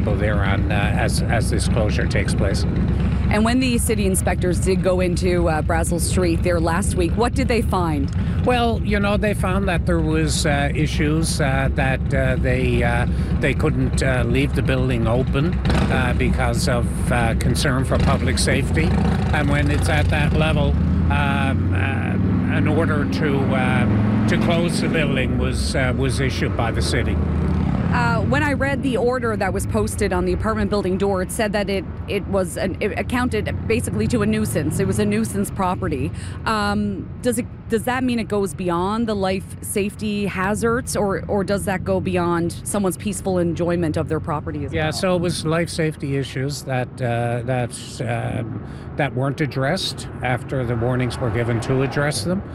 people there on as this closure takes place. And when the city inspectors did go into Brazel Street there last week, what did they find? Well, they found that there was issues that they couldn't leave the building open because of concern for public safety. And when it's at that level, an order to close the building was issued by the city. When I read the order that was posted on the apartment building door, it said that it accounted basically to a nuisance. It was a nuisance property. Does that mean it goes beyond the life safety hazards, or does that go beyond someone's peaceful enjoyment of their property as well? Yeah, so it was life safety issues that weren't addressed after the warnings were given to address them.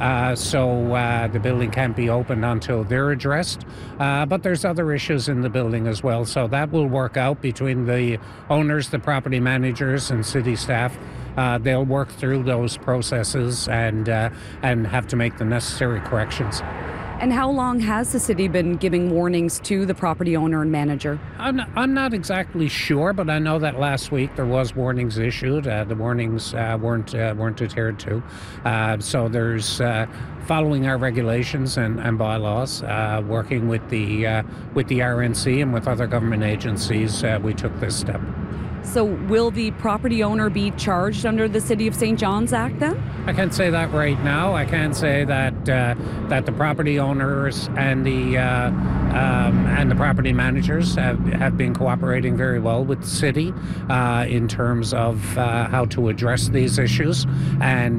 So the building can't be opened until they're addressed. But there's other issues in the building as well. So that will work out between the owners, the property managers, and city staff. They'll work through those processes and have to make the necessary corrections. And how long has the city been giving warnings to the property owner and manager? I'm not exactly sure, but I know that last week there was warnings issued. The warnings weren't adhered to. So there's following our regulations and bylaws, working with the RNC and with other government agencies, we took this step. So will the property owner be charged under the City of St. John's Act then? I can't say that right now. I can say that the property owners and the property managers have been cooperating very well with the city in terms of how to address these issues, and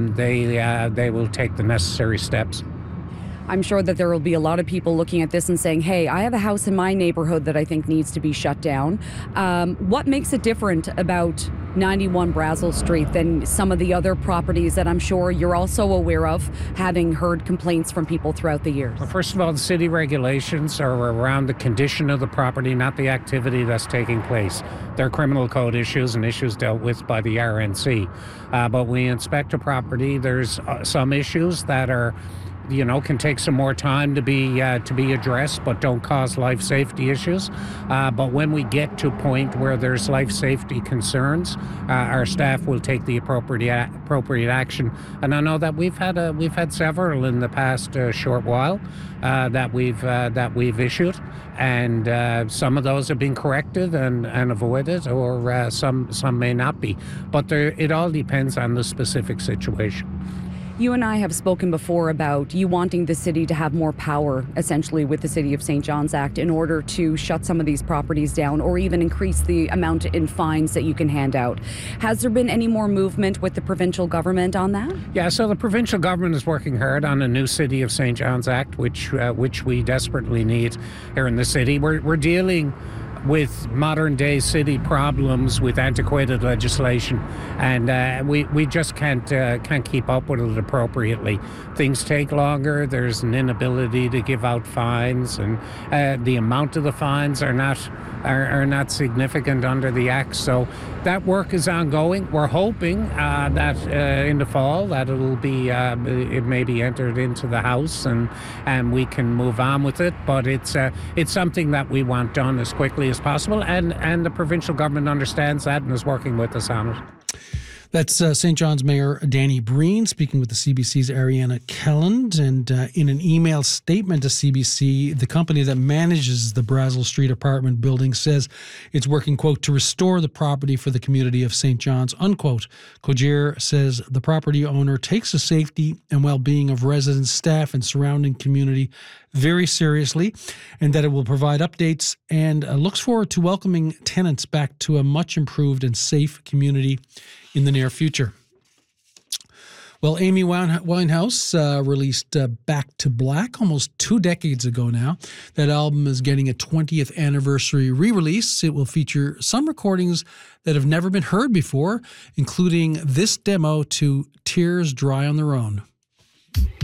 they will take the necessary steps. I'm sure that there will be a lot of people looking at this and saying, hey, I have a house in my neighborhood that I think needs to be shut down. What makes it different about 91 Brazel Street than some of the other properties that I'm sure you're also aware of, having heard complaints from people throughout the years? Well, first of all, the city regulations are around the condition of the property, not the activity that's taking place. They're criminal code issues and issues dealt with by the RNC. But when we inspect a property, there's some issues that are can take some more time to be addressed, but don't cause life safety issues. But when we get to a point where there's life safety concerns, our staff will take the appropriate action. And I know that we've had several in the past short while that we've issued, and some of those have been corrected and avoided, or some may not be. But it all depends on the specific situation. You and I have spoken before about you wanting the city to have more power, essentially, with the City of St. John's Act in order to shut some of these properties down or even increase the amount in fines that you can hand out. Has there been any more movement with the provincial government on that? Yeah, so the provincial government is working hard on a new City of St. John's Act, which we desperately need here in the city. We're dealing with modern day city problems with antiquated legislation, and we just can't keep up with it appropriately. Things take longer. There's an inability to give out fines, and the amount of the fines are not significant under the Act. So that work is ongoing. We're hoping that in the fall that it may be entered into the House and we can move on with it. But it's something that we want done as quickly as possible, and the provincial government understands that and is working with us on it. That's St. John's Mayor Danny Breen speaking with the CBC's Ariana Kelland. And in an email statement to CBC, the company that manages the Brazel Street apartment building says it's working, quote, to restore the property for the community of St. John's, unquote. Cogir says the property owner takes the safety and well-being of residents, staff, and surrounding community very seriously, and that it will provide updates and looks forward to welcoming tenants back to a much improved and safe community in the near future. Well, Amy Winehouse released Back to Black almost 2 decades ago now. That album is getting a 20th anniversary re-release. It will feature some recordings that have never been heard before, including this demo to Tears Dry on Their Own.